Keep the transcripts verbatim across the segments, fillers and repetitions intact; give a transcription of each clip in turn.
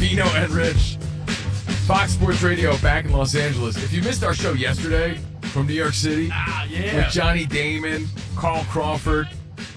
Covino and Rich. Fox Sports Radio back in Los Angeles. If you missed our show yesterday from New York City ah, yeah. with Johnny Damon, Carl Crawford,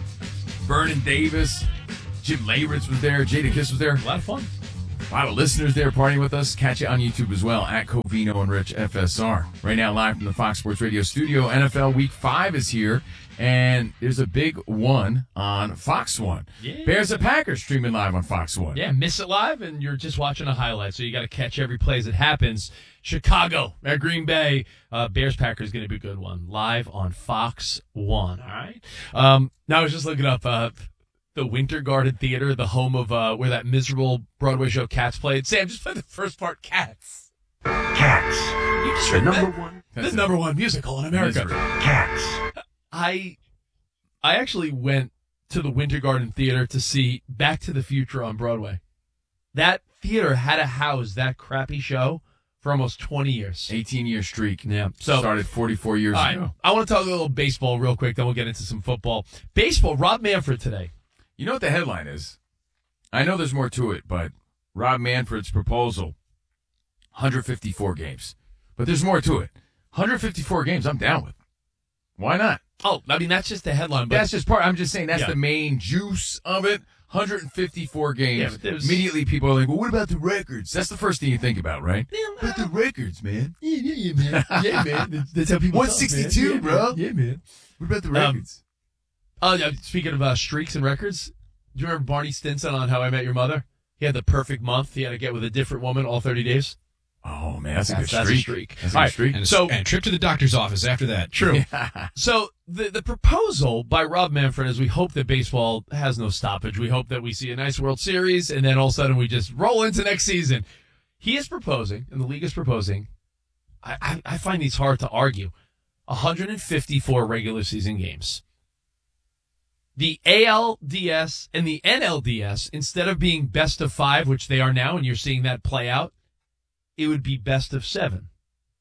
Vernon Davis, Jim Leyritz was there, Jada Kiss was there. A lot of fun. A lot of listeners there partying with us. Catch it on YouTube as well, at Covino and Rich F S R. Right now, live from the Fox Sports Radio studio, N F L Week five is here, and there's a big one on Fox one. Yeah. Bears and Packers streaming live on Fox one. Yeah, miss it live, and you're just watching a highlight, so you got to catch every play as it happens. Chicago at Green Bay. Uh, Bears-Packers going to be a good one. Live on Fox one, all right? Um, now, I was just looking up uh, the Winter Garden Theater, the home of uh, where that miserable Broadway show Cats played. Sam, just play the first part, Cats. Cats. You just The heard number that? one. The number one musical in America. Misery. Cats. I I actually went to the Winter Garden Theater to see Back to the Future on Broadway. That theater had to house that crappy show for almost twenty years. eighteen-year streak. Yeah. So, Started forty-four years all right, ago. I want to talk a little baseball real quick, then we'll get into some football. Baseball, Rob Manfred today. You know what the headline is? I know there's more to it, but Rob Manfred's proposal, one hundred fifty-four games. But there's more to it. one hundred fifty-four games I'm down with. Why not? Oh, I mean, that's just the headline. But That's just part. I'm just saying that's Yeah. the main juice of it. one hundred fifty-four games. Yeah, but there's- Immediately people are like, well, what about the records? That's the first thing you think about, right? Yeah, But the records, man. Yeah, yeah, yeah, man. Yeah, man. That's, that's how people one talk, sixty-two, man. bro. Yeah, man. What about the Um, records? Oh, yeah, speaking of uh, streaks and records, do you remember Barney Stinson on How I Met Your Mother? He had the perfect month. He had to get with a different woman all thirty days. Oh, man, that's, a good That's- that's a streak. streak. That's a All good right, streak. And, So- so, and a trip to the doctor's office after that. True. Yeah. So the the proposal by Rob Manfred is we hope that baseball has no stoppage. We hope that we see a nice World Series, and then all of a sudden we just roll into next season. He is proposing, and the league is proposing. I, I, I find these hard to argue. one hundred fifty-four regular season games. The A L D S and the N L D S, instead of being best of five, which they are now, and you're seeing that play out, it would be best of seven.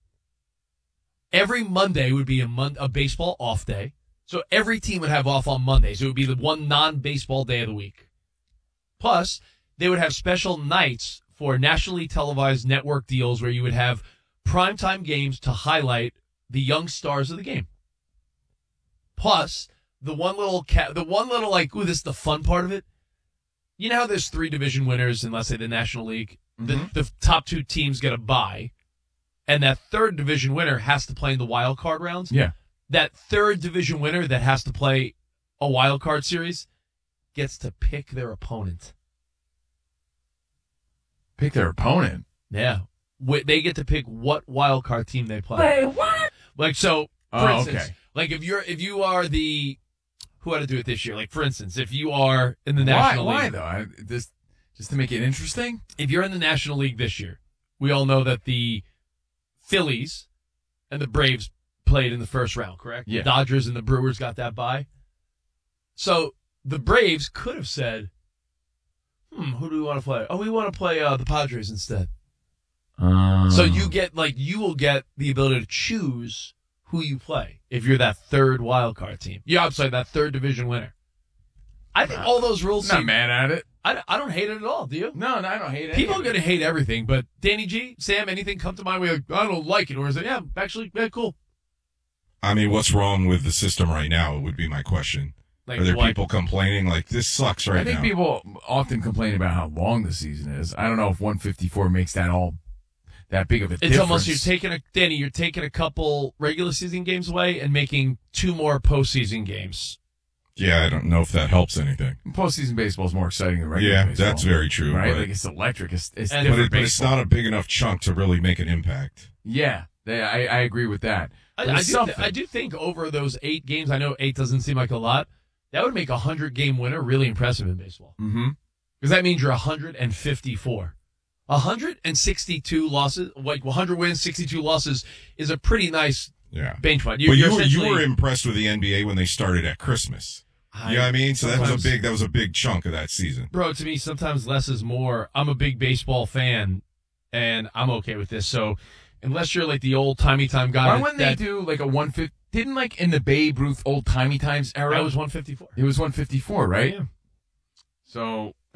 Every Monday would be a mon- a baseball off day. So every team would have off on Mondays. It would be the one non-baseball day of the week. Plus, they would have special nights for nationally televised network deals where you would have primetime games to highlight the young stars of the game. Plus, the one little ca- the one little like, ooh, this is the fun part of it. You know how there's three division winners in, let's say, the National League? Mhm. The, the top two teams get a bye, and that third division winner has to play in the wild card rounds. Yeah. That third division winner that has to play a wild card series gets to pick their opponent. Pick their opponent. Yeah. Wh- They get to pick what wild card team they play. Wait, what? Like, so, for Oh, instance, okay. like if you're, if you are the, who had to do it this year? Like, for instance, if you are in the Why, National why League. though? I, this, just to make it interesting? If you're in the National League this year, we all know that the Phillies and the Braves played in the first round, correct? Yeah. The Dodgers and the Brewers got that bye. So the Braves could have said, hmm, who do we want to play? Oh, we want to play uh, the Padres instead. Um, So you get, like, you will get the ability to choose who you play if you're that third wild card team. Yeah, I'm sorry, that third division winner. I think all those rules not seem, mad at it. I, I don't hate it at all, do you? No, no, I don't hate it. People are going to hate everything, but Danny G, Sam, anything come to mind where you're like, I don't like it? Or is it, yeah, actually, yeah, cool. I mean, what's wrong with the system right now would be my question. Like, Are there what? people complaining like this sucks right I think now? people often complain about how long the season is. I don't know if one fifty-four makes that all that big of a It's difference. almost, you're taking a, Danny, you're taking a couple regular season games away and making two more postseason games. yeah, I don't know if that helps anything. Postseason baseball is more exciting than regular Yeah, baseball. that's very true. Right? But, Like it's electric. It's, it's And- but, different it, but it's baseball. not a big enough chunk to really make an impact. Yeah, they, I, I agree with that. I, But I, it's do something. th- I do think over those eight games, I know eight doesn't seem like a lot, that would make a hundred-game winner really impressive in baseball. Mm-hmm. Because that means you're one hundred fifty-four. one hundred sixty-two losses, like one hundred wins, sixty-two losses is a pretty nice Yeah. benchmark. but you were, you essentially- were impressed with the N B A when they started at Christmas. I- You know what I mean? So that was a sometimes- big that was a big chunk of that season. Bro, to me, sometimes less is more. I'm a big baseball fan, and I'm okay with this. So, unless you're like the old timey time guy, Why that, wouldn't they that, do like a one fifty? Didn't like in the Babe Ruth old timey times era? that was one fifty-four. It was one fifty-four, right? Yeah. So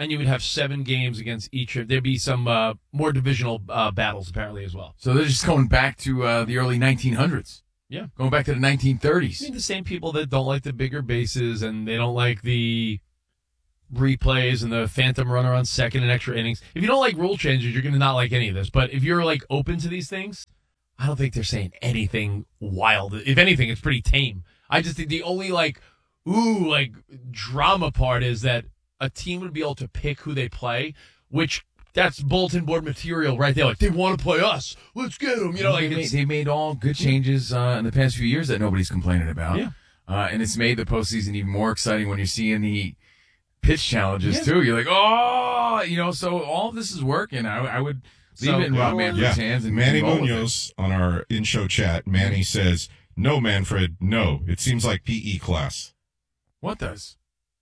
and you would have seven games against each of. There'd be some uh, more divisional uh, battles apparently as well. So they're just going back to uh, the early nineteen hundreds. Yeah, going back to the nineteen I thirties. mean, the same people that don't like the bigger bases and they don't like the replays and the phantom runner on second and extra innings. If you don't like rule changes, you're going to not like any of this. But if you're like open to these things, I don't think they're saying anything wild. If anything, it's pretty tame. I just think the only like, ooh, like drama part is that a team would be able to pick who they play, which that's bulletin board material right there. Like, they want to play us. Let's get them. You know, like they, made, it's, they made all good changes uh, in the past few years that nobody's complaining about. Yeah. Uh, and it's made the postseason even more exciting when you're seeing the pitch challenges, Yeah. too. You're like, oh, you know, so all of this is working. I, I would leave So- it in Rob Manfred's Yeah, hands. And Manny roll with it. Munoz on our in-show chat, Manny says, no, Manfred, no. It seems like P E class. What does?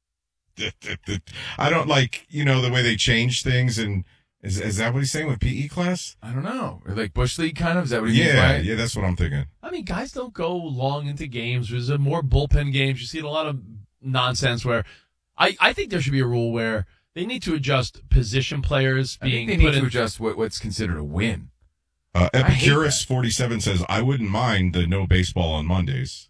I don't like, you know, the way they change things. And is is that what he's saying with P E class? I don't know. Or like Bush League kind of? Is that what he means by Yeah, it? yeah, that's what I'm thinking. I mean, guys don't go long into games. There's a more bullpen games. You see a lot of nonsense where I, I think there should be a rule where they need to adjust position players I think being they put need to in. adjust what, what's considered a win. Uh, I hate Epicurus that. forty-seven says, I wouldn't mind the no baseball on Mondays.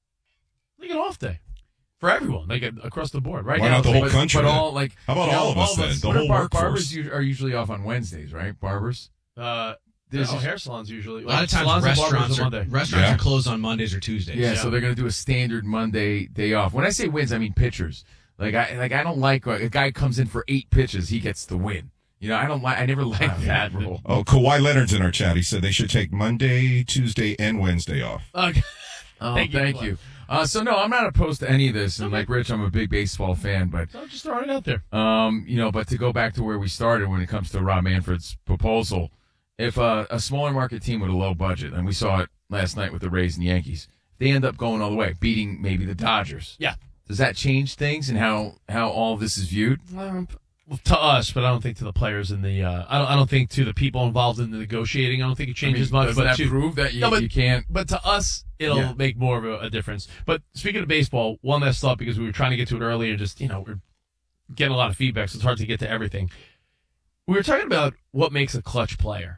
Like an off day for everyone, like a, across the board. Right Why now, not the it's whole like- country? But then? all like How about you know, all of us then? us. The What whole are bar- workforce. barbers u- are usually off on Wednesdays, right? Barbers. Uh, There's no, just- hair salons usually. A lot of times salons and barbers restaurants on are, Monday. restaurants Yeah. are closed on Mondays or Tuesdays. Yeah, Yeah. so they're gonna do a standard Monday day off. When I say wins, I mean pitchers. Like I like I don't like like, a guy comes in for eight pitches, he gets the win. You know, I don't like. I never liked Ah, that yeah. rule. Oh, Kawhi Leonard's in our chat. He said they should take Monday, Tuesday, and Wednesday off. Okay. Oh, Thank thank, you, you. Uh, so no, I'm not opposed to any of this. And like Rich, I'm a big baseball fan, but So just throwing it out there. um, you know, but to go back to where we started when it comes to Rob Manfred's proposal, if uh, a smaller market team with a low budget, and we saw it last night with the Rays and Yankees, they end up going all the way, beating maybe the Dodgers. Yeah. Does that change things and how how all of this is viewed? Um, well, to us, but I don't think to the players and the. Uh, I don't. I don't think to the people involved in the negotiating. I don't think it changes much. Doesn't But that to, prove that you, No, but- you can't? But to us, it'll Yeah. make more of a, a difference. But speaking of baseball, one last thought because we were trying to get to it earlier. Just you know, we're getting a lot of feedback, so it's hard to get to everything. We were talking about what makes a clutch player,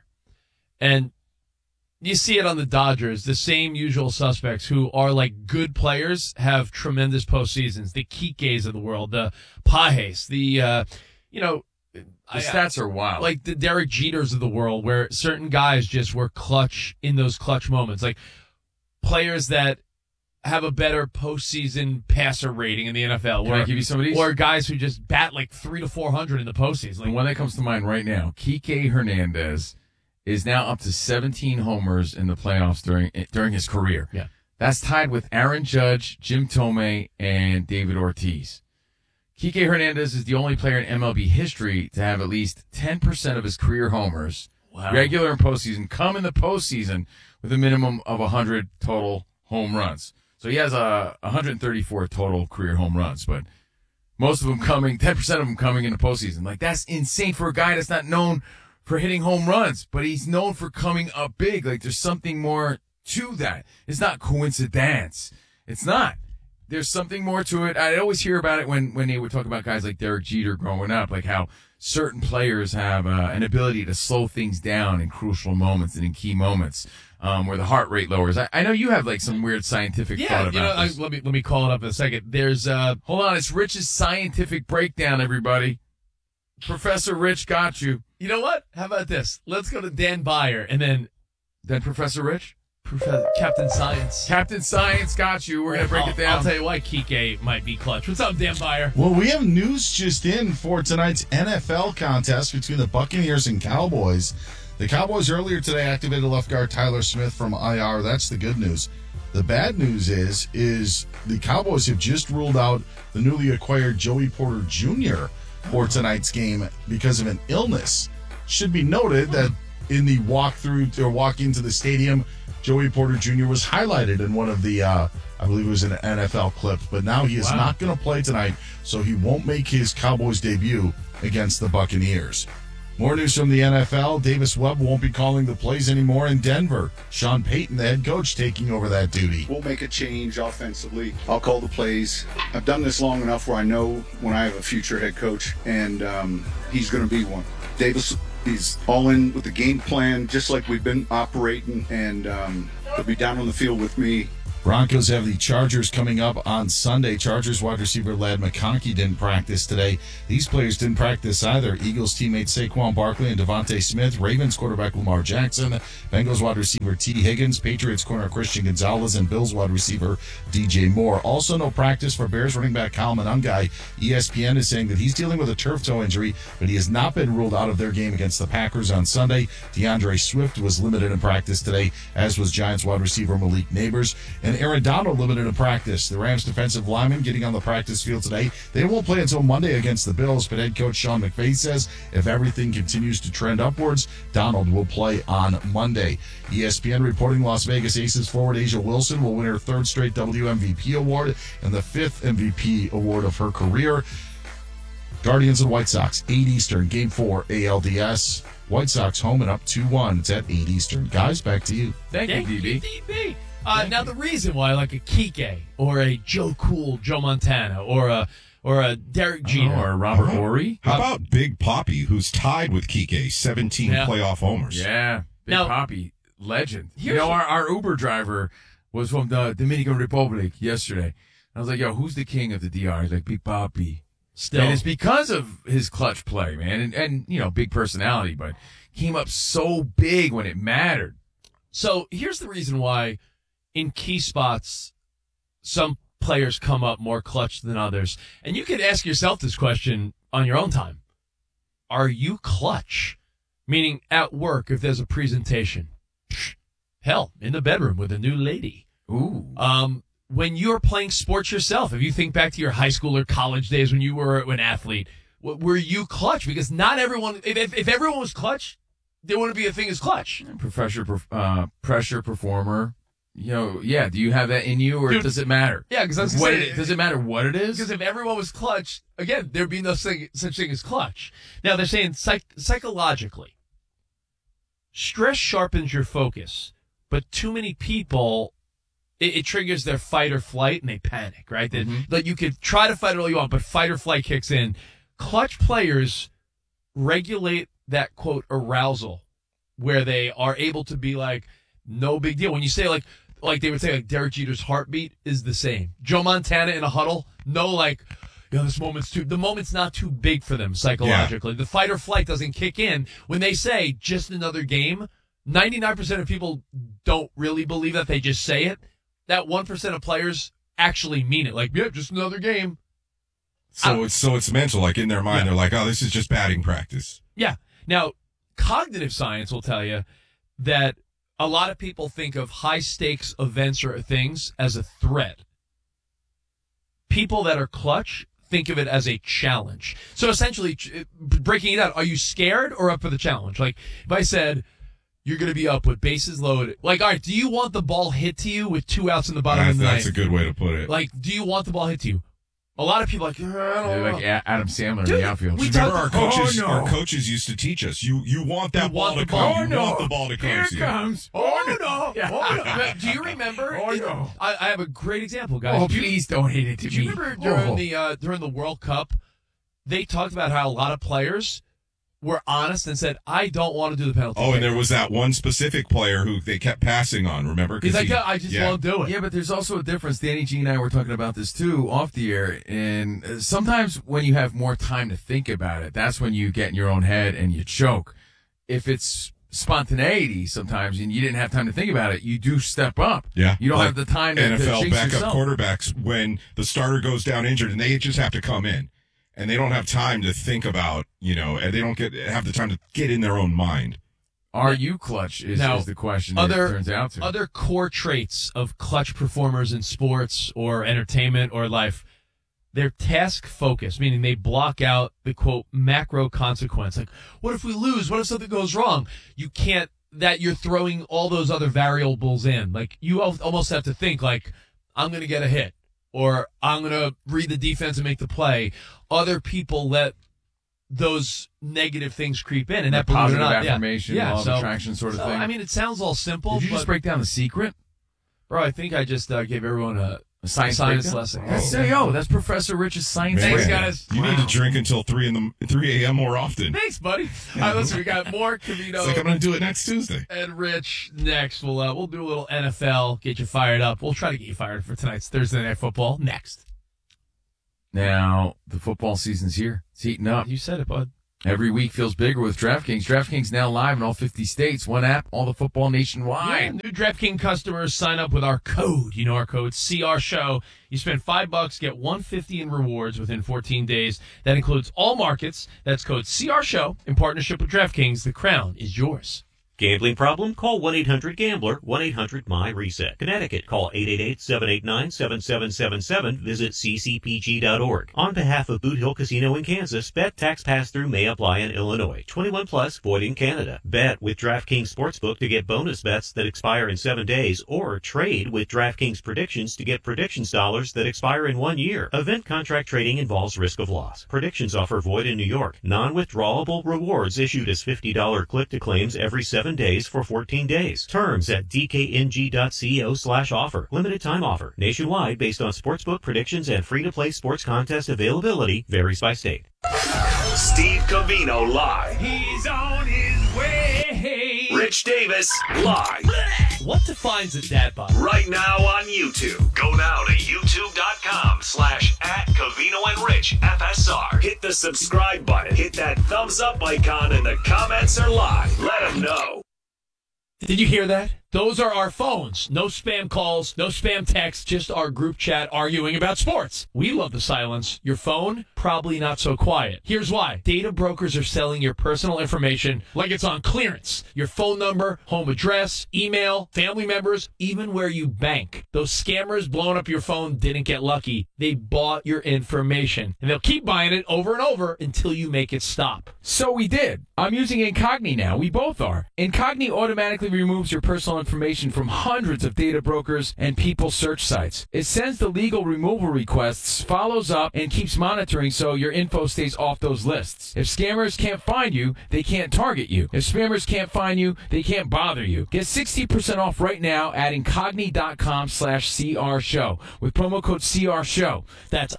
and you see it on the Dodgers. The same usual suspects who are like good players have tremendous postseasons. The Kikes of the world, the Pajes, the uh, you know. The I- stats are wild. like the Derek Jeters of the world, where certain guys just were clutch in those clutch moments, like players that have a better postseason passer rating in the N F L, Can or, I give you some of these? or guys who just bat like three to four hundred in the postseason. The Like, one that comes to mind right now, Kike Hernandez, is now up to seventeen homers in the playoffs during during his career. Yeah. That's tied with Aaron Judge, Jim Tomei, and David Ortiz. Kike Hernandez is the only player in M L B history to have at least ten percent of his career homers, Wow. regular and postseason, come in the postseason with a minimum of one hundred total home runs. So he has a one hundred thirty-four total career home runs, but most of them coming, ten percent of them coming in the postseason. Like, that's insane for a guy that's not known for hitting home runs, but he's known for coming up big. Like, there's something more to that. It's not coincidence. It's not. There's something more to it. I always hear about it when, when they would talk about guys like Derek Jeter growing up, like how certain players have uh, an ability to slow things down in crucial moments and in key moments, um, where the heart rate lowers. I, I know you have like some weird scientific yeah, thought you know, about I, this. let me let me call it up in a second. There's uh, Hold on, it's Rich's scientific breakdown, everybody. Professor Rich got you. you know what? How about this? Let's go to Dan Byer and then Then Professor Rich? Professor Captain Science. Captain Science got you. We're going to break I'll, it down. I'll tell you why Kike might be clutch. What's up, Dan Byer? Well, we have news just in for tonight's N F L contest between the Buccaneers and Cowboys. The Cowboys earlier today activated left guard Tyler Smith from I R. That's the good news. The bad news is, is the Cowboys have just ruled out the newly acquired Joey Porter Junior for tonight's game because of an illness. Should be noted that in the walkthrough or walk into the stadium, Joey Porter Junior was highlighted in one of the, uh, I believe it was an N F L clip, but now he is Wow. not going to play tonight, so he won't make his Cowboys debut against the Buccaneers. More news from the N F L. Davis Webb won't be calling the plays anymore in Denver. Sean Payton, the head coach, taking over that duty. We'll make a change offensively. I'll call the plays. I've done this long enough where I know when I have a future head coach, and um, he's going to be one. Davis, he's all in with the game plan, just like we've been operating, and um, he'll be down on the field with me. Broncos have the Chargers coming up on Sunday. Chargers wide receiver Ladd McConkey didn't practice today. These players didn't practice either. Eagles teammates Saquon Barkley and Devontae Smith. Ravens quarterback Lamar Jackson. Bengals wide receiver T. Higgins. Patriots corner Christian Gonzalez. And Bills wide receiver D J Moore. Also no practice for Bears running back Kyle Monangai. E S P N is saying that he's dealing with a turf toe injury, but he has not been ruled out of their game against the Packers on Sunday. DeAndre Swift was limited in practice today, as was Giants wide receiver Malik Neighbors. And Aaron Donald limited in practice. The Rams defensive lineman getting on the practice field today. They won't play until Monday against the Bills, but head coach Sean McVay says if everything continues to trend upwards, Donald will play on Monday. E S P N reporting Las Vegas Aces forward Asia Wilson will win her third straight W M V P award and the fifth M V P award of her career. Guardians and White Sox, eight Eastern, Game four, A L D S. White Sox home and up two one. It's at eight Eastern. Guys, back to you. Thank, Thank you, you, D B. D B. Uh, now, the reason why, like a Kike or a Joe Cool, Joe Montana, or a or a Derek Jeter, Or Robert Uh-huh. Horry. How about Big Poppy, who's tied with Kike, seventeen Yeah. playoff homers? Yeah, Big Now- Poppy, legend. You Here's know, what- our, our Uber driver was from the Dominican Republic yesterday. I was like, yo, who's the king of the D R? He's like, Big Poppy. still. And it's because of his clutch play, man. And, and, you know, big personality, but came up so big when it mattered. So here's the reason why in key spots, some players come up more clutch than others. And you could ask yourself this question on your own time. Are you clutch? Meaning at work, if there's a presentation. Hell, in the bedroom with a new lady. Ooh. Um, when you're playing sports yourself, if you think back to your high school or college days when you were an athlete, w- were you clutch? Because not everyone, if, if, if everyone was clutch, there wouldn't be a thing as clutch. Pressure, uh, pressure performer. You know, yeah. Do you have that in you, or Dude, does it matter? Yeah, because I was What gonna it, say- does it matter what it is? Because if everyone was clutch, again, there'd be no thing, such thing as clutch. Now, they're saying psych- psychologically, stress sharpens your focus, but too many people, it, it triggers their fight or flight, and they panic, right? That Mhm. like you could try to fight it all you want, but fight or flight kicks in. Clutch players regulate that, quote, arousal, where they are able to be like, no big deal. When you say like, like they would say like Derek Jeter's heartbeat is the same. Joe Montana in a huddle, no like, you know, this moment's too, the moment's not too big for them psychologically. The fight or flight doesn't kick in. When they say just another game, ninety-nine percent of people don't really believe that. They just say it. That one percent of players actually mean it. Like, yeah, just another game. So it's so it's mental, like in their mind, Yeah. they're like, "Oh, this is just batting practice." Yeah. Now, cognitive science will tell you that a lot of people think of high stakes events or things as a threat. People that are clutch think of it as a challenge. So essentially, ch- breaking it out, are you scared or up for the challenge? Like, if I said, you're going to be up with bases loaded, like, all right, do you want the ball hit to you with two outs in the bottom That- of the that's ninth? a good way to put it. Like, do you want the ball hit to you? A lot of people are like, "Uh, I don't They're know." like A- Adam Sandler Dude, in the outfield. we Remember, talked- our coaches, Oh, no. our coaches used to teach us, you you want that You ball want to the come. ball. You Oh, no. want the ball to come. Here it to you. comes. Oh, no. Yeah. Oh, no. Do you remember? Oh, no. I, I have a great example, guys. Oh, Do you- please don't hate it to Do you me. remember during Oh. the uh, during the World Cup, they talked about how a lot of players were honest and said, "I don't want to do the penalty." Oh, kick." and there was that one specific player who they kept passing on. Remember? 'Cause He's like, he- "Yeah, I just yeah. won't do it." Yeah, but there's also a difference. Danny G and I were talking about this too off the air. And uh, sometimes when you have more time to think about it, that's when you get in your own head and you choke. If it's spontaneity sometimes and you didn't have time to think about it, you do step up. Yeah, You don't like have the time to, N F to L jinx backup yourself. quarterbacks when the starter goes down injured and they just have to come in and they don't have time to think about, you know, and they don't get have the time to get in their own mind. Are you clutch is, Now, is the question other- it turns out to. Other core traits of clutch performers in sports or entertainment or life, they're task focused, meaning they block out the quote macro consequence. Like, what if we lose? What if something goes wrong? You can't, that you're throwing all those other variables in. Like, you al- almost have to think like, I'm going to get a hit or I'm going to read the defense and make the play. Other people let those negative things creep in, and that, The believe it or positive not, yeah. affirmation, yeah, law of so, attraction sort of so, thing. I mean, it sounds all simple. Did you but, just break down the secret? bro? I think I just uh, gave everyone a, A science, science breakdown? lesson. That's, yo, that's Professor Rich's science Man, Thanks, breakdown. guys. You need to drink until three in the three a.m. more often. Thanks, buddy. All right, listen, we got more Covino It's like I'm going to do it next Tuesday. and Rich next. We'll uh, we'll do a little N F L, get you fired up. We'll try to get you fired for tonight's Thursday Night Football next. Now, the football season's here. It's heating up. You said it, bud. Every week feels bigger with DraftKings. DraftKings now live in all fifty states. One app, all the football Yeah, nationwide. new DraftKings customers sign up with our code. You know our code, C R Show. You spend five bucks, get one fifty in rewards within fourteen days. That includes all markets. That's code C R Show in partnership with DraftKings. The crown is yours. Gambling problem? Call one eight hundred gambler, one eight hundred M Y reset. Connecticut, call eight eight eight, seven eight nine, seven seven seven seven. Visit c c p g dot org. On behalf of Boot Hill Casino in Kansas, bet tax pass-through may apply in Illinois. twenty-one plus, void in Canada. Bet with DraftKings Sportsbook to get bonus bets that expire in seven days, or trade with DraftKings Predictions to get predictions dollars that expire in one year. Event contract trading involves risk of loss. Predictions offer void in New York. Non-withdrawable rewards issued as fifty dollars click-to-claims every seven days for fourteen days. Terms at d k n g dot co slash offer. Limited time offer. Nationwide based on sportsbook predictions and free-to-play sports contest availability. Varies by state. Steve Covino live. He's on his way. Rich Davis live. What defines a dad bod? Right now on YouTube. Go now to youtube.com slash at Covino and Rich F S R. Hit the subscribe button. Hit that thumbs up icon and the comments are live. Let them know. Did you hear that? Those are our phones. No spam calls, no spam texts, just our group chat arguing about sports. We love the silence. Your phone, probably not so quiet. Here's why. Data brokers are selling your personal information like it's on clearance. Your phone number, home address, email, family members, even where you bank. Those scammers blowing up your phone didn't get lucky. They bought your information. And they'll keep buying it over and over until you make it stop. So we did. I'm using Incogni now. We both are. Incogni automatically removes your personal information from hundreds of data brokers and people search sites. It sends the legal removal requests, follows up, and keeps monitoring so your info stays off those lists. If scammers can't find you, they can't target you. If spammers can't find you, they can't bother you. Get sixty percent off right now at incogni.com slash CR show with promo code C R show. That's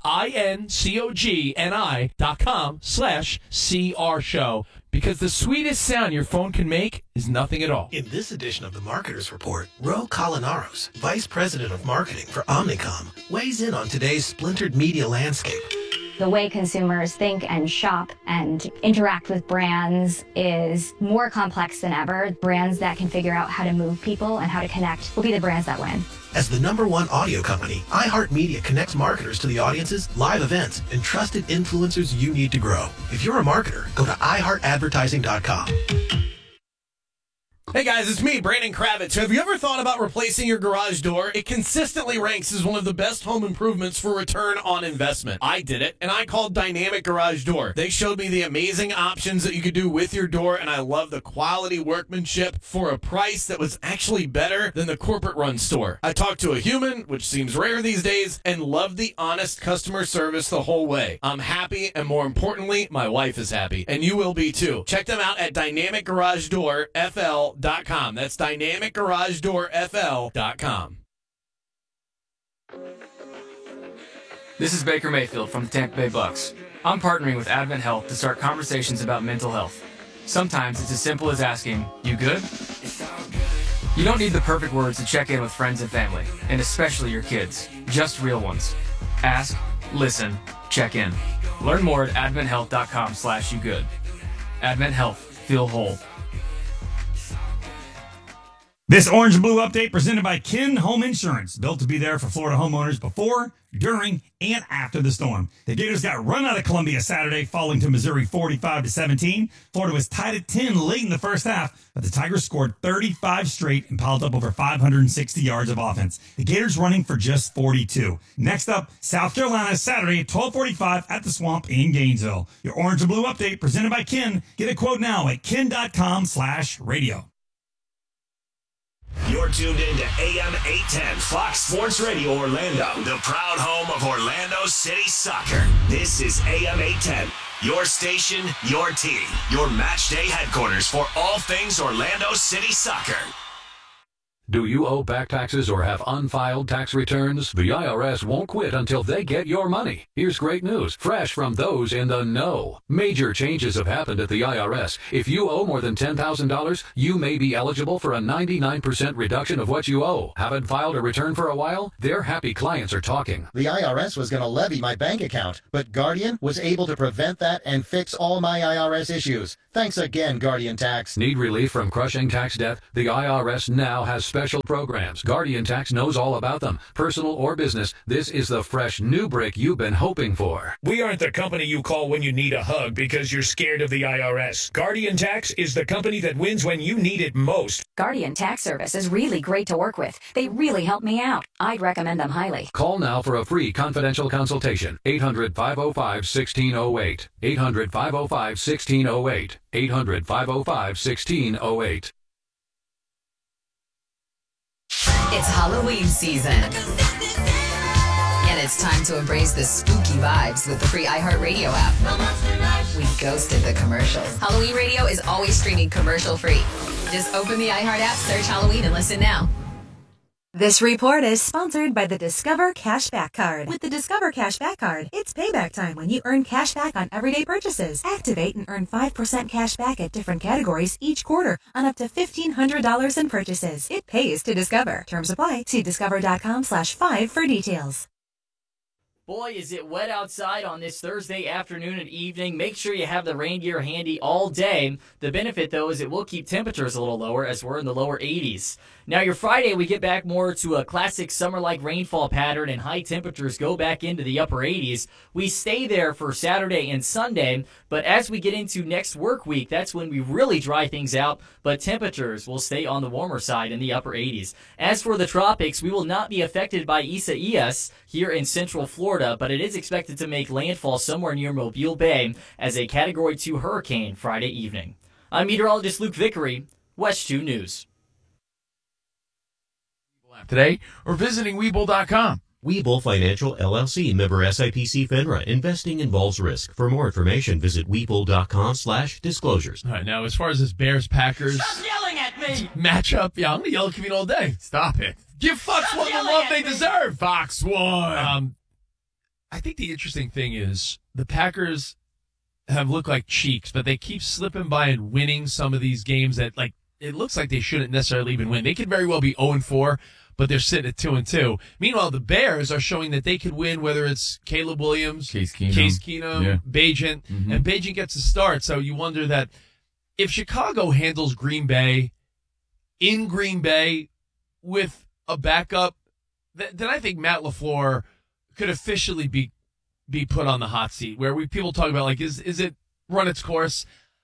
I-N-C-O-G-N-I dot com slash C-R show. Because the sweetest sound your phone can make is nothing at all. In this edition of the Marketers Report, Ro Colinaros, Vice President of Marketing for Omnicom, weighs in on today's splintered media landscape. The way consumers think and shop and interact with brands is more complex than ever. Brands that can figure out how to move people and how to connect will be the brands that win. As the number one audio company, iHeartMedia connects marketers to the audiences, live events, and trusted influencers you need to grow. If you're a marketer, go to i heart advertising dot com. Hey guys, it's me, Brandon Kravitz. Have you ever thought about replacing your garage door? It consistently ranks as one of the best home improvements for return on investment. I did it, and I called Dynamic Garage Door. They showed me the amazing options that you could do with your door, and I love the quality workmanship for a price that was actually better than the corporate-run store. I talked to a human, which seems rare these days, and loved the honest customer service the whole way. I'm happy, and more importantly, my wife is happy, and you will be too. Check them out at Dynamic Garage Door F L dot com. That's Dynamic Garage Door F L dot com. This is Baker Mayfield from the Tampa Bay Bucks. I'm partnering with Advent Health to start conversations about mental health. Sometimes it's as simple as asking, "You good?" You don't need the perfect words to check in with friends and family, and especially your kids. Just real ones. Ask, listen, check in. Learn more at advent health dot com slash you good. Advent Health. Feel whole. This Orange and Blue update presented by Kin Home Insurance, built to be there for Florida homeowners before, during, and after the storm. The Gators got run out of Columbia Saturday, falling to Missouri forty-five to seventeen. Florida was tied at ten late in the first half, but the Tigers scored thirty-five straight and piled up over five hundred sixty yards of offense. The Gators running for just forty-two. Next up, South Carolina Saturday at twelve forty-five at the Swamp in Gainesville. Your Orange and Blue update presented by Kin. Get a quote now at kin.com slash radio. You're tuned in to A M eight ten Fox Sports Radio Orlando, the proud home of Orlando City Soccer. This is A M eight ten. Your station, your team, your match day headquarters for all things Orlando City soccer. Do you owe back taxes or have unfiled tax returns? The I R S won't quit until they get your money. Here's great news, fresh from those in the know. Major changes have happened at the I R S. If you owe more than ten thousand dollars, you may be eligible for a ninety-nine percent reduction of what you owe. Haven't filed a return for a while? Their happy clients are talking. The I R S was going to levy my bank account, but Guardian was able to prevent that and fix all my I R S issues. Thanks again, Guardian Tax. Need relief from crushing tax debt? The I R S now has special programs. Guardian Tax knows all about them. Personal or business, this is the fresh new brick you've been hoping for. We aren't the company you call when you need a hug because you're scared of the I R S. Guardian Tax is the company that wins when you need it most. Guardian Tax Service is really great to work with. They really help me out. I'd recommend them highly. Call now for a free confidential consultation. eight hundred, five oh five, one six oh eight. eight hundred, five oh five, one six oh eight. eight hundred, five oh five, one six oh eight. It's Halloween season. And it's time to embrace the spooky vibes with the free iHeartRadio app. We ghosted the commercials. Halloween radio is always streaming commercial free. Just open the iHeart app, search Halloween, and listen now. This report is sponsored by the Discover Cashback Card. With the Discover Cashback Card, it's payback time when you earn cash back on everyday purchases. Activate and earn five percent cash back at different categories each quarter on up to fifteen hundred dollars in purchases. It pays to Discover. Terms apply. See discover.com slash five for details. Boy, is it wet outside on this Thursday afternoon and evening. Make sure you have the rain gear handy all day. The benefit, though, is it will keep temperatures a little lower as we're in the lower eighties. Now, your Friday, we get back more to a classic summer-like rainfall pattern, and high temperatures go back into the upper eighties. We stay there for Saturday and Sunday, but as we get into next work week, that's when we really dry things out, but temperatures will stay on the warmer side in the upper eighties. As for the tropics, we will not be affected by Isaias here in central Florida, but it is expected to make landfall somewhere near Mobile Bay as a Category two hurricane Friday evening. I'm meteorologist Luke Vickery, West two News. Today, or visiting Webull dot com. Webull Financial L L C, member S I P C FINRA. Investing involves risk. For more information, visit Webull.com slash disclosures. All right, now, as far as this Bears-Packers Stop yelling at me! matchup, yeah, I'm going to yell at Kevin all day. Stop it. Give Fox Stop One the yelling love at they me! deserve. Fox One. Um, I think the interesting thing is the Packers have looked like cheeks, but they keep slipping by and winning some of these games that, like, it looks like they shouldn't necessarily even win. They could very well be oh and four, but they're sitting at two and two. Meanwhile, the Bears are showing that they could win, whether it's Caleb Williams, Case Keenum, Case Keenum, yeah. Bagent, Mm-hmm. and Bagent gets a start. So you wonder that if Chicago handles Green Bay in Green Bay with a backup, th- then I think Matt LaFleur could officially be be put on the hot seat. Where we people talk about, like, is is it run its course?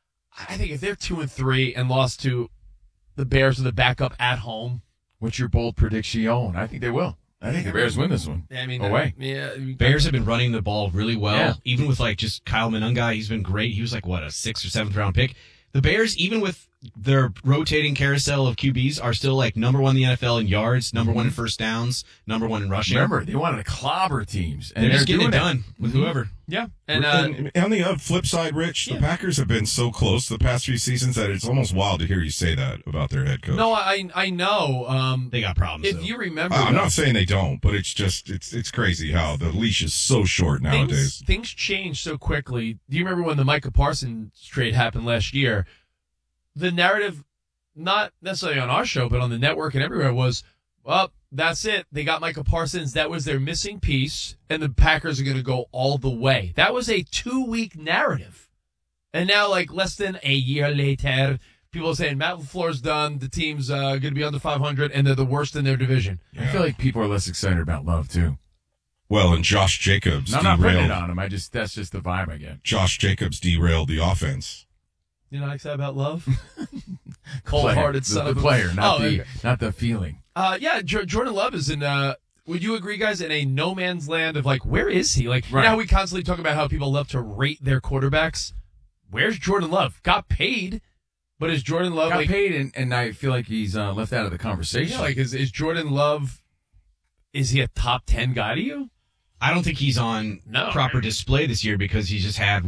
I think if they're two and three and lost to the Bears with a backup at home. What's your bold prediction? I think they will. I think the Bears win this one. I mean, away. Uh, yeah, Bears have been running the ball really well, Yeah. even with like just Kyle Monunga. He's been great. He was like what a sixth or seventh round pick. The Bears, even with their rotating carousel of Q Bs, are still like number one in the N F L in yards, number one in first downs, number one in rushing. Remember, they wanted to clobber teams, and they're, they're just getting doing it done with Mhm. whoever. Yeah, and, uh, and on the uh, flip side, Rich, the Packers have been so close the past few seasons that it's almost wild to hear you say that about their head coach. no, I I know. Um, they got problems. If though. you remember, I'm though, not saying they don't, but it's just it's it's crazy how the leash is so short nowadays. Things, things change so quickly. Do you remember when the Micah Parsons trade happened last year? The narrative, not necessarily on our show, but on the network and everywhere, was, well, that's it. They got Micah Parsons. That was their missing piece, and the Packers are going to go all the way. That was a two-week narrative. And now, like, less than a year later, people are saying Matt LaFleur's done, the team's uh, going to be under five hundred, and they're the worst in their division. I feel like people are less excited about Love, too. Well, and Josh Jacobs No, I'm not putting derailed. it on him. I just That's just the vibe I get. Josh Jacobs derailed the offense. You're not excited about Love? Cold-hearted Player. son the, of the a... player, not, Oh, the, okay. not the feeling. Uh, yeah, J- Jordan Love is in, uh, would you agree, guys, in a no man's land of, like, where is he? Like, Right. you know how we constantly talk about how people love to rate their quarterbacks? Where's Jordan Love? Got paid, but is Jordan Love, Got like, paid, and, and I feel like he's uh, left out of the conversation. yeah, like, is, is Jordan Love, is he a top ten guy to you? I don't think he's on No. proper display this year because he's just had really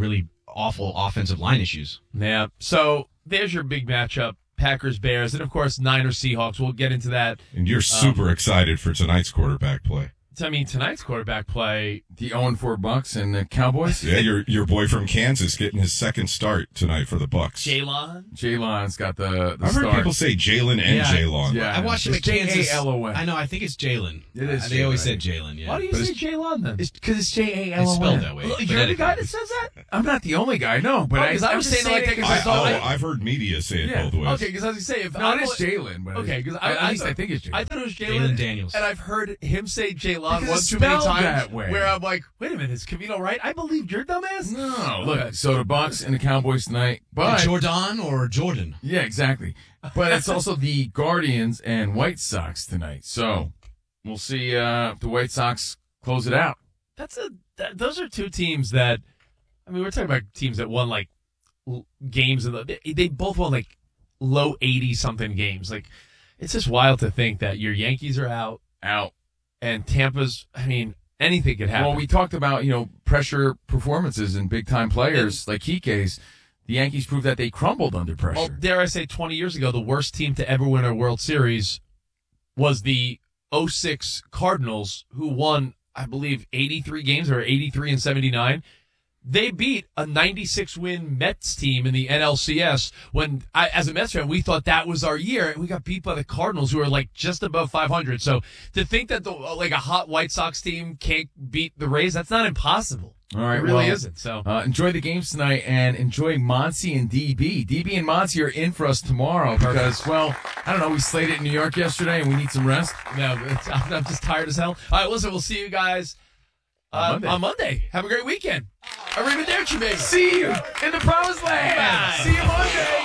awful offensive line issues. Yeah. So there's your big matchup. Packers, Bears, and of course Niners, Seahawks. We'll get into that. And you're super um, excited for tonight's quarterback play. I mean, tonight's quarterback play, the oh and four Bucks and the Cowboys. Yeah, your your boy from Kansas getting his second start tonight for the Bucks. Jalen. Jalen's got the, the I've start. heard people say Jalen and Yeah. Jalen. Yeah. I watched him at Kansas. J A L O N. I know. I think it's Jalen. It is Uh, They always Jalen. said Jalen. Yeah. Why do you But say it's- Jalen then? Because it's J A L O N. It's spelled that way. You're the guy that says that? I'm not the only guy, no. But Oh, I, 'cause I I'm was just saying it like that 'cause I, I thought- oh, I've heard media say it Yeah. both ways. Okay, because I was going to say, if No, I'm it is only- Jalen. But Okay, because I, at I least thought- I think it's Jalen. I thought it was Jalen, Jalen Daniels. and I've heard him say Jalen Because one it's too many spelled times. that way. Where I'm like, wait a minute, is Cavino right? I believed your dumbass. No, look. So the Bucks and the Cowboys tonight, but Jordan or Jordan? yeah, exactly. But it's also the Guardians and White Sox tonight. So we'll see uh, if the White Sox close it out. That's a. That, those are two teams that. I mean, we're talking about teams that won like l- games in the. They, they both won like low eighty something games. Like, it's just wild to think that your Yankees are out, Out. and Tampa's. I mean, anything could happen. Well, we talked about, you know, pressure performances and big time players like Kike's. The Yankees proved that they crumbled under pressure. Well, dare I say, twenty years ago, the worst team to ever win a World Series was the oh six Cardinals, who won, I believe, eighty-three games, or eighty-three and seventy-nine. They beat a ninety-six win Mets team in the N L C S when, I, as a Mets fan, we thought that was our year, and we got beat by the Cardinals, who are like just above five hundred. So to think that the like a hot White Sox team can't beat the Rays, that's not impossible. All right, it really well, isn't. So uh, enjoy the games tonight and enjoy Monty and D B. D B and Monty are in for us tomorrow because, well, I don't know, we slayed it in New York yesterday and we need some rest. no, it's, I'm, I'm just tired as hell. All right, listen, we'll see you guys uh, On Monday. on Monday. Have a great weekend. Arrivederci, baby. See you in the promised land. Bye. See you Monday.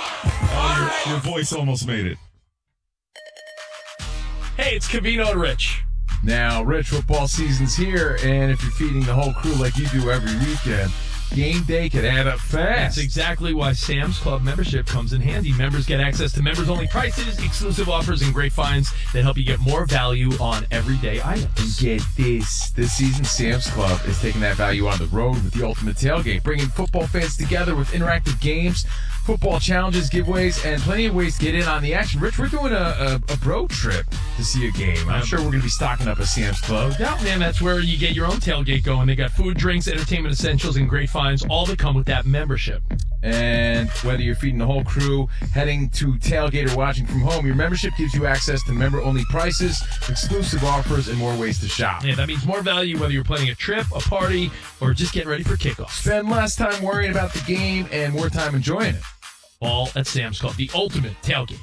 Oh, your, your voice almost made it. Hey, it's Cavino and Rich. Now, Rich, football season's here, and if you're feeding the whole crew like you do every weekend, game day could add up fast. That's exactly why Sam's Club membership comes in handy. Members get access to members-only prices, exclusive offers, and great finds that help you get more value on everyday items. And get this. This season, Sam's Club is taking that value on the road with the ultimate tailgate, bringing football fans together with interactive games, football challenges, giveaways, and plenty of ways to get in on the action. Rich, we're doing a, a, a bro trip to see a game. I'm sure we're going to be stocking up at Sam's Club. Yeah, man, that's where you get your own tailgate going. They got food, drinks, entertainment essentials, and great finds, all that come with that membership. And whether you're feeding the whole crew, heading to tailgate, or watching from home, your membership gives you access to member-only prices, exclusive offers, and more ways to shop. Yeah, that means more value whether you're planning a trip, a party, or just getting ready for kickoff. Spend less time worrying about the game and more time enjoying it. All at Sam's Club, the ultimate tailgate.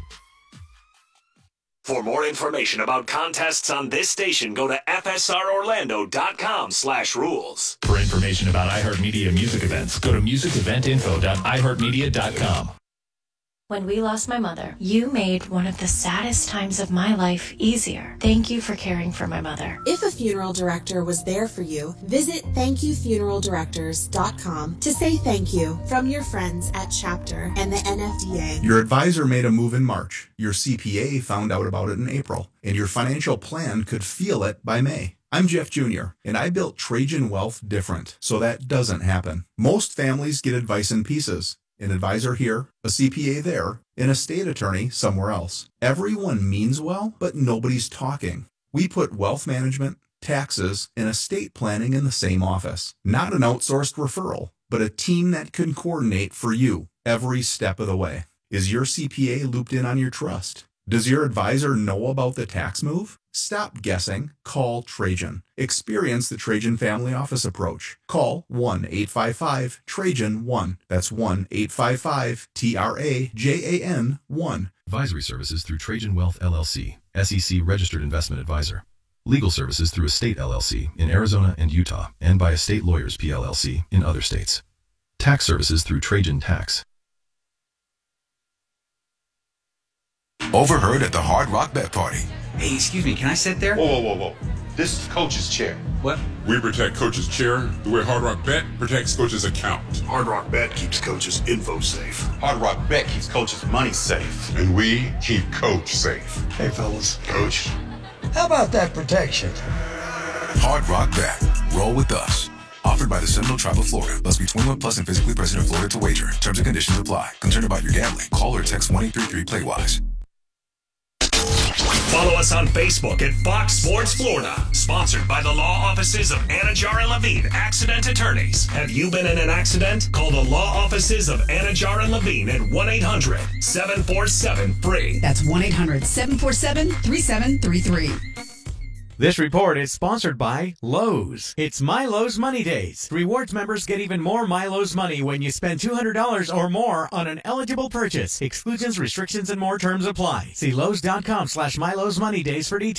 For more information about contests on this station, go to f s r orlando dot com slash rules. For information about iHeartMedia music events, go to music event info dot i heart media dot com. When we lost my mother, you made one of the saddest times of my life easier. Thank you for caring for my mother. If a funeral director was there for you, visit thank you funeral directors dot com to say thank you from your friends at Chapter and the N F D A. Your advisor made a move in March. Your C P A found out about it in April, and your financial plan could feel it by May. I'm Jeff Junior, and I built Trajan Wealth different, so that doesn't happen. Most families get advice in pieces. An advisor here, a C P A there, and a state attorney somewhere else. Everyone means well, but nobody's talking. We put wealth management, taxes, and estate planning in the same office. Not an outsourced referral, but a team that can coordinate for you every step of the way. Is your C P A looped in on your trust? Does your advisor know about the tax move? Stop guessing. Call Trajan. Experience the Trajan Family Office approach. Call one eight five five Trajan one. That's one eight five five T R A J A N one. Advisory services through Trajan Wealth L L C, S E C registered investment advisor. Legal services through Estate L L C in Arizona and Utah, and by Estate Lawyers P L L C in other states. Tax services through Trajan Tax. Overheard at the Hard Rock Bet Party. Hey, excuse me, can I sit there? Whoa, whoa, whoa, whoa. This is Coach's chair. What? We protect Coach's chair the way Hard Rock Bet protects Coach's account. Hard Rock Bet keeps Coach's info safe. Hard Rock Bet keeps Coach's money safe. And we keep Coach safe. Hey, fellas. Coach. How about that protection? Hard Rock Bet. Roll with us. Offered by the Seminole Tribe of Florida. Must be twenty-one plus and physically present in Florida to wager. Terms and conditions apply. Concerned about your gambling? Call or text one eight three three play wise. Follow us on Facebook at Fox Sports Florida. Sponsored by the law offices of Anajar and Levine, accident attorneys. Have you been in an accident? Call the law offices of Anajar and Levine at one eight hundred seven four seven free. That's one eight hundred seven four seven three seven three three. This report is sponsored by Lowe's. It's MyLowe's Money Days. Rewards members get even more MyLowe's money when you spend two hundred dollars or more on an eligible purchase. Exclusions, restrictions, and more terms apply. See Lowe's.com slash MyLowe's Money Days for details.